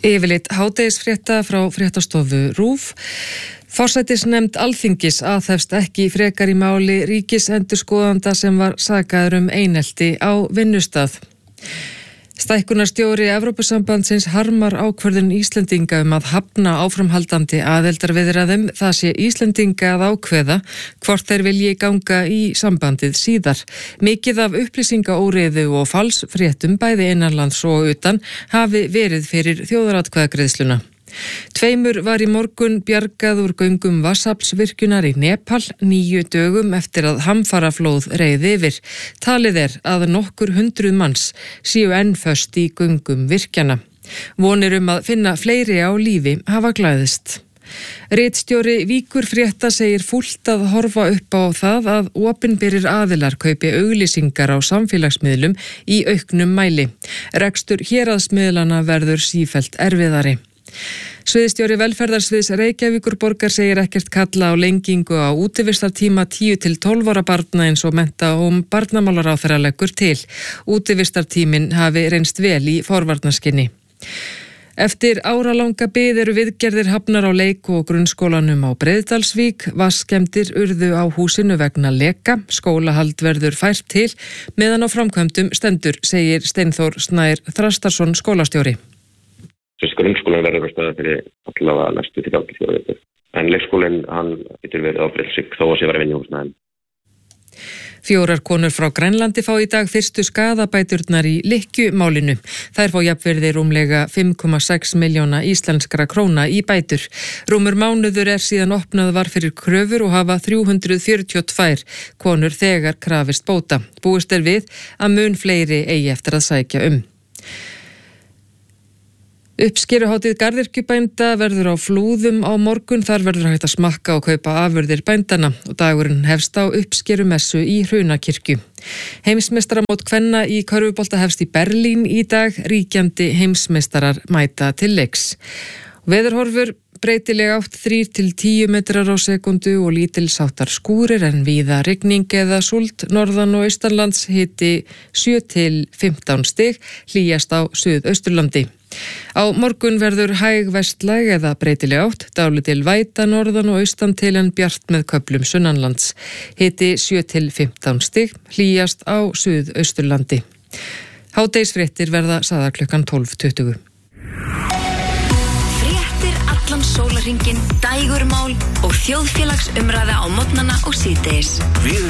Yfirleitt hádegisfrétta frá fréttastofu RÚV. Forsætisnefnd Alþingis aðhefst ekki frekar í máli ríkisendurskoðanda sem var sakaður einelti á vinnustað. Stækkunarstjóri Evrópusambandsins harmar ákvörðun Íslendinga að hafna áframhaldandi aðildarviðræðum. Það sé Íslendinga að ákveða hvort þeir vilji ganga í sambandið síðar. Mikið af upplýsingaóreiðu og falsfréttum bæði innanlands og utan hafi verið fyrir þjóðaratkvæðagreiðsluna. 2 var í morgun bjargað úr göngum vatnsaflsvirkjunar í Nepal 9 dögum eftir að hamfaraflóð reið yfir. Talið að nokkur 100 manns séu enn föst í göngum virkjana. Vonir að finna fleiri á lífi hafa glæðist. Ritstjóri Víkurfrétta segir fúlt að horfa upp á það að opinberir aðilar kaupi auglýsingar á samfélagsmiðlum í auknum mæli. Rekstur héraðsmiðlana verður sífellt erfiðari. Sviðstjóri velferðarsviðs Reykjavíkurborgar segir ekkert kalla á lengingu á útivistartíma 10 til 12 ára barna eins og mennta og barnamálaráðherra leggur til. Útivistartíminn hafi reynst vel í forvarnaskinni. Eftir áralanga bið eru viðgerðir hafnar á leik- og grunnskólanum á Breiðdalsvík. Vatnsskemmdir urðu á húsinu vegna leka. Skólahald verður fært til meðan á framkvæmdum stendur, segir Steinþór Snær Þrastarsson skólastjóri. Grunnskólan verður að staða fyrir allavega næstu til 4 vikur. En leikskólinn, hann getur verið áfrelsig þó að sé vera vinna húsnæðin. 4 konur frá Grænlandi fá í dag fyrstu skaðabæturnar í lykkjumálinu. Þær fá jafnvirði rúmlega 5,6 milljóna íslenskra króna í bætur. Rúmur mánuður síðan opnað var fyrir kröfur og hafa 342 konur þegar krafist bóta. Búist við að mun fleiri eigi eftir að sækja Uppskeruhátíð garðyrkjubænda verður á Flúðum á morgun. Þar verður hægt að smakka og kaupa afurðir bændana og dagurinn hefst á uppskerumessu í Hrunakirkju. Heimsmeistaramót kvenna í körfubolta hefst í Berlín í dag. Ríkjandi heimsmeistarar mæta til leiks. Veðurhorfur breytileg átt 3 til 10 metrar á sekundu og lítilsháttar skúrir en víða rigning eða súld. Norðan og austanlands hiti 7 til 15 stig, hlýjast á Suðausturlandi. Á morgun verður hæg vestlæg eða breytileg átt, dálítil væta norðan og austan til en bjart með köflum sunnanlands. Hiti 7 til 15 stig, hlýjast á Suðausturlandi. Hádegisfréttir verða sagðar klukkan 12:20. Fréttir allan sólarhringinn, dægurmál og þjóðfélagsumræða á morgnana og síðdegis. Við